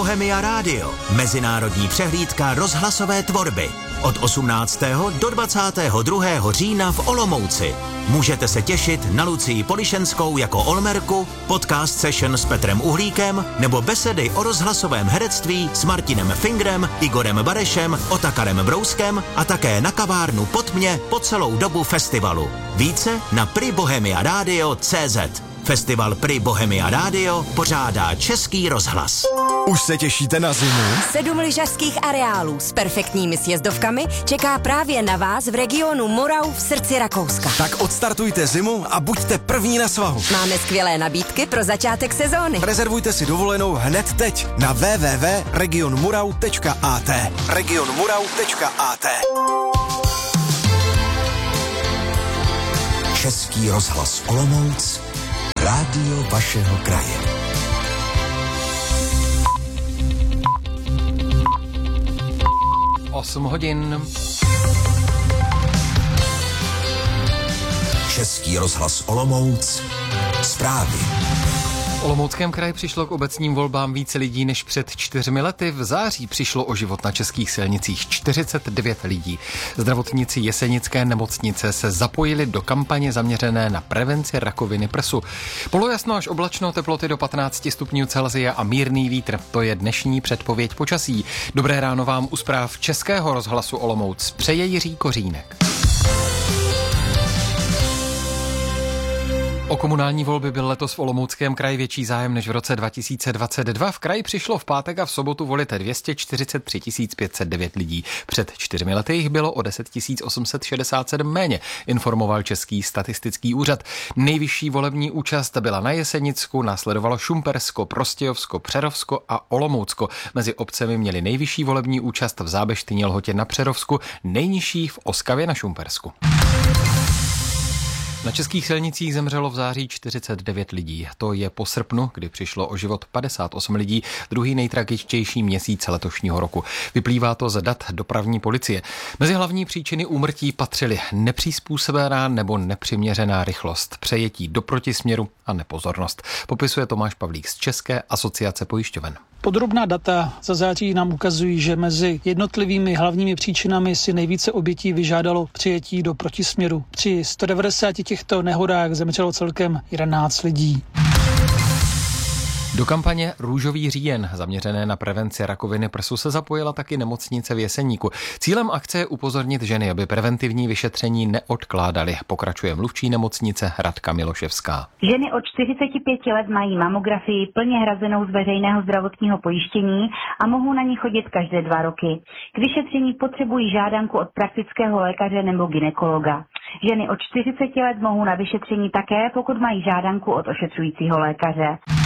Bohemia Radio, mezinárodní přehlídka rozhlasové tvorby. Od 18. do 22. října v Olomouci. Můžete se těšit na Lucii Polišenskou jako Olmerku, podcast session s Petrem Uhlíkem nebo besedy o rozhlasovém herectví s Martinem Fingrem, Igorem Barešem, Otakarem Brouskem a také na kavárnu Pod mě po celou dobu festivalu. Více na pribohemiaradio.cz. Festival Pri Bohemia Radio pořádá Český rozhlas. Už se těšíte na zimu? 7 lyžařských areálů s perfektními sjezdovkami čeká právě na vás v regionu Morau v srdci Rakouska. Tak odstartujte zimu a buďte první na svahu. Máme skvělé nabídky pro začátek sezóny. Rezervujte si dovolenou hned teď na www.regionmurau.at. regionmurau.at. Český rozhlas Olomouc, rádio vašeho kraje. Osm hodin. Český rozhlas Olomouc, zprávy. V Olomouckém kraji přišlo k obecním volbám více lidí než před 4 lety. V září přišlo o život na českých silnicích 49 lidí. Zdravotníci Jesenické nemocnice se zapojili do kampaně zaměřené na prevenci rakoviny prsu. Polojasno až oblačno, teploty do 15 stupňů Celsia a mírný vítr. To je dnešní předpověď počasí. Dobré ráno vám u zpráv Českého rozhlasu Olomouc přeje Jiří Kořínek. O komunální volby byl letos v Olomouckém kraji větší zájem než v roce 2022. V kraji přišlo v pátek a v sobotu volit 243 509 lidí. Před 4 lety jich bylo o 10 867 méně, informoval Český statistický úřad. Nejvyšší volební účast byla na Jesenicku, následovalo Šumpersko, Prostějovsko, Přerovsko a Olomoucko. Mezi obcemi měli nejvyšší volební účast v Zábeštyni Lhotě na Přerovsku, nejnižší v Oskavě na Šumpersku. Na českých silnicích zemřelo v září 49 lidí. To je po srpnu, kdy přišlo o život 58 lidí, druhý nejtragičtější měsíc letošního roku. Vyplývá to z dat dopravní policie. Mezi hlavní příčiny úmrtí patřily nepřizpůsobená nebo nepřiměřená rychlost, přejetí do protisměru a nepozornost. Popisuje Tomáš Pavlík z České asociace pojišťoven. Podrobná data za září nám ukazují, že mezi jednotlivými hlavními příčinami si nejvíce obětí vyžádalo přijetí do protisměru. Při 190 těchto nehodách zemřelo celkem 11 lidí. Do kampaně Růžový říjen, zaměřené na prevenci rakoviny prsu, se zapojila taky nemocnice v Jeseníku. Cílem akce je upozornit ženy, aby preventivní vyšetření neodkládaly. Pokračuje mluvčí nemocnice Radka Miloševská. Ženy od 45 let mají mamografii plně hrazenou z veřejného zdravotního pojištění a mohou na ní chodit každé 2 roky. K vyšetření potřebují žádanku od praktického lékaře nebo gynekologa. Ženy od 40 let mohou na vyšetření také, pokud mají žádanku od ošetřujícího lékaře.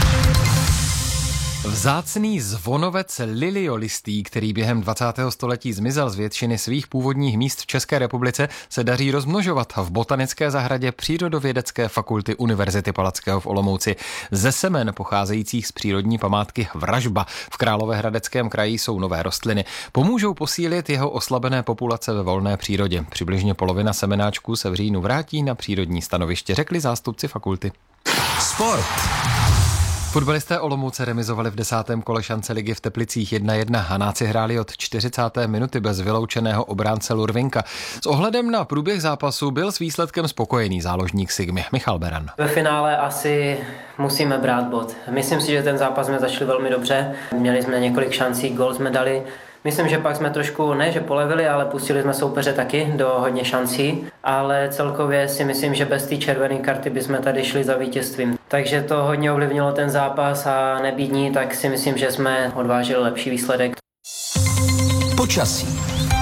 Vzácný zvonovec liliolistý, který během 20. století zmizel z většiny svých původních míst v České republice, se daří rozmnožovat v botanické zahradě Přírodovědecké fakulty Univerzity Palackého v Olomouci. Ze semen pocházejících z přírodní památky Vražba v Královéhradeckém kraji jsou nové rostliny. Pomůžou posílit jeho oslabené populace ve volné přírodě. Přibližně polovina semenáčků se v říjnu vrátí na přírodní stanoviště, řekli zástupci fakulty. Sport. Fotbalisté Olomouce remizovali v 10. kole šance ligy v Teplicích 1-1. Hanáci hráli od 40. minuty bez vyloučeného obránce Lurvinka. S ohledem na průběh zápasu byl s výsledkem spokojený záložník Sigmy Michal Beran. Ve finále asi musíme brát bod. Myslím si, že ten zápas jsme začali velmi dobře. Měli jsme několik šancí, gól jsme dali. Myslím, že pak jsme trošku, ne že polevili, ale pustili jsme soupeře taky do hodně šancí, ale celkově si myslím, že bez té červené karty bychom tady šli za vítězstvím. Takže to hodně ovlivnilo ten zápas a nebýt ní, tak si myslím, že jsme odvážili lepší výsledek. Počasí.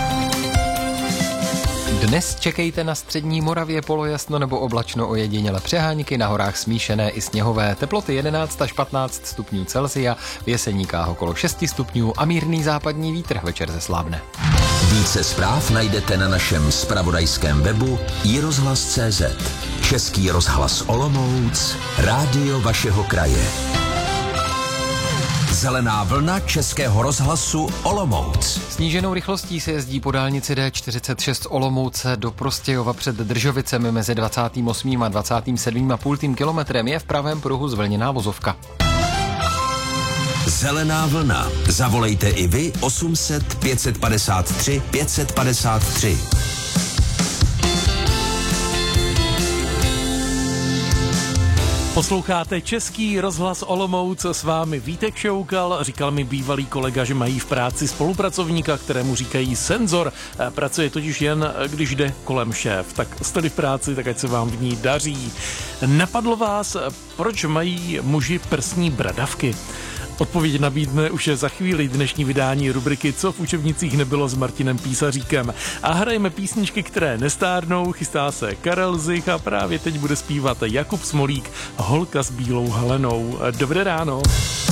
Dnes čekejte na střední Moravě polojasno nebo oblačno, ojediněle přehánky, na horách smíšené i sněhové, teploty 11 až 15 stupňů Celsia, v Jeseníkách okolo 6 stupňů a mírný západní vítr, večer zeslábne. Více zpráv najdete na našem zpravodajském webu iRozhlas.cz. Český rozhlas Olomouc, rádio vašeho kraje. Zelená vlna Českého rozhlasu Olomouc. Sníženou rychlostí se jezdí po dálnici D46 z Olomouce do Prostějova před Držovicemi mezi 28. a 27,5 kilometrem je v pravém pruhu zvlněná vozovka. Zelená vlna. Zavolejte i vy 800 553 553. Posloucháte Český rozhlas Olomouc, s vámi Vítek Šoukal. Říkal mi bývalý kolega, že mají v práci spolupracovníka, kterému říkají senzor. Pracuje totiž jen, když jde kolem šéf. Tak jste-li v práci, tak ať se vám v ní daří. Napadlo vás, proč mají muži prsní bradavky? Odpověď nabídne už je za chvíli dnešní vydání rubriky Co v učebnicích nebylo s Martinem Písaříkem. A hrajeme písničky, které nestárnou, chystá se Karel Zich a právě teď bude zpívat Jakub Smolík, Holka s bílou halenou. Dobré ráno.